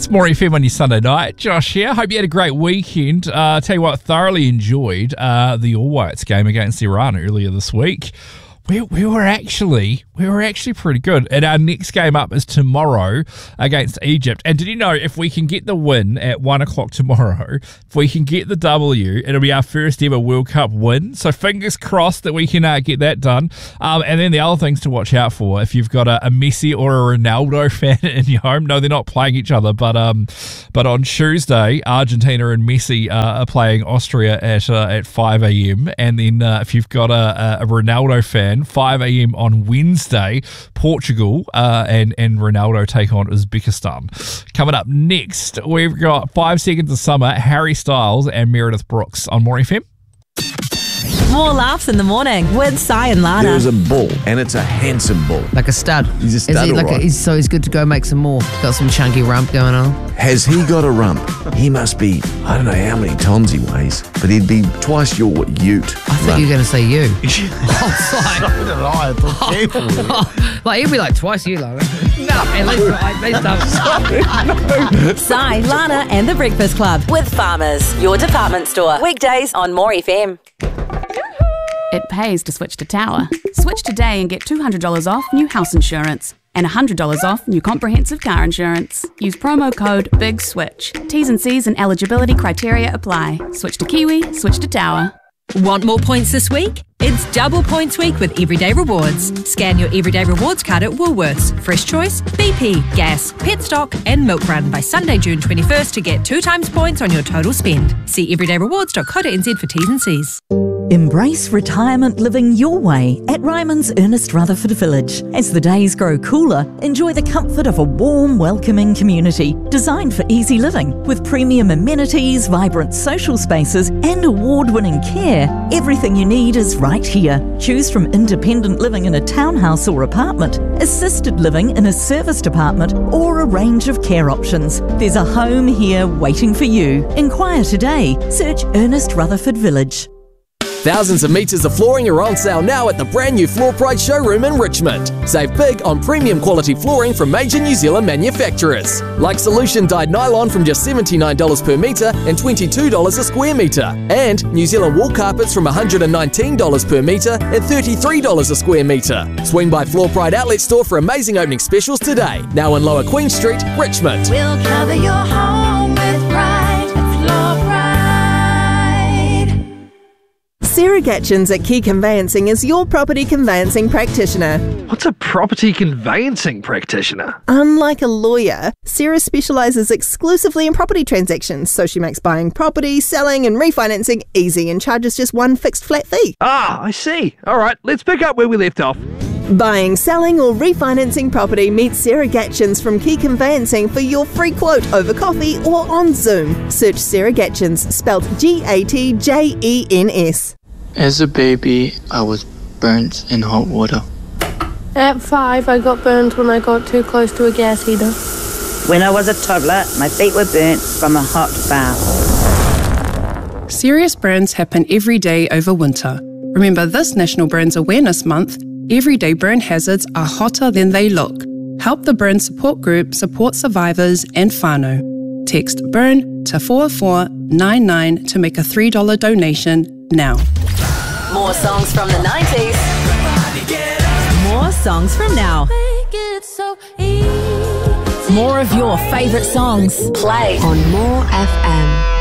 It's More FM on your Sunday night. Josh here. Hope you had a great weekend. Tell you what, thoroughly enjoyed the All Whites game against Iran earlier this week. We were actually pretty good. And our next game up is tomorrow against Egypt. And did you know, if we can get the win at 1 o'clock tomorrow, if we can get the W, it'll be our first ever World Cup win. So fingers crossed that we can get that done. And then the other things to watch out for, if you've got a Messi or a Ronaldo fan in your home, no, they're not playing each other, but on Tuesday, Argentina and Messi are playing Austria at 5 a.m. And then if you've got a Ronaldo fan, 5 a.m. on Wednesday, Portugal and Ronaldo take on Uzbekistan. Coming up next, we've got 5 Seconds of Summer, Harry Styles and Meredith Brooks on More FM. More laughs in the morning with Sai and Lana. There's a bull, and it's a handsome bull. Like a stud. He's a stud, Is he like right? so he's good to go make some more. Got some chunky rump going on. Has he got a rump? He must be, I don't know how many tons he weighs, but he'd be twice your ute. I thought you were going to say you. Like he'd be like twice you, like. No, at least Sai, Lana and The Breakfast Club with Farmers, your department store. Weekdays on More FM. It pays to switch to Tower. Switch today and get $200 off new house insurance and $100 off new comprehensive car insurance. Use promo code BIGSWITCH. T's and C's and eligibility criteria apply. Switch to Kiwi, switch to Tower. Want more points this week? It's double points week with Everyday Rewards. Scan your Everyday Rewards card at Woolworths, Fresh Choice, BP, Gas, Petstock and Milk Run by Sunday, June 21st to get 2 times points on your total spend. See everydayrewards.co.nz for T's and C's. Embrace retirement living your way at Ryman's Ernest Rutherford Village. As the days grow cooler, enjoy the comfort of a warm, welcoming community designed for easy living with premium amenities, vibrant social spaces and award-winning care. Everything you need is right here. Choose from independent living in a townhouse or apartment, assisted living in a serviced apartment or a range of care options. There's a home here waiting for you. Inquire today. Search Ernest Rutherford Village. Thousands of metres of flooring are on sale now at the brand new Floor Pride showroom in Richmond. Save big on premium quality flooring from major New Zealand manufacturers. Like Solution dyed nylon from just $79 per metre and $22 a square metre. And New Zealand wool carpets from $119 per metre and $33 a square metre. Swing by Floor Pride Outlet Store for amazing opening specials today. Now in Lower Queen Street, Richmond. We'll cover your home with pride at Floor Pride. Sarah Gatchins at Key Conveyancing is your property conveyancing practitioner. What's a property conveyancing practitioner? Unlike a lawyer, Sarah specialises exclusively in property transactions, so she makes buying property, selling and refinancing easy and charges just one fixed flat fee. Ah, I see. All right, let's pick up where we left off. Buying, selling or refinancing property, meet Sarah Gatchins from Key Conveyancing for your free quote over coffee or on Zoom. Search Sarah Gatchins, spelled Gatjens. As a baby, I was burnt in hot water. At 5, I got burned when I got too close to a gas heater. When I was a toddler, my feet were burnt from a hot bath. Serious burns happen every day over winter. Remember this National Burns Awareness Month, everyday burn hazards are hotter than they look. Help the Burn Support Group support survivors and whānau. Text BURN to 4499 to make a $3 donation now. More songs from the 90s. More songs from now. More of your favourite songs. Play on More FM.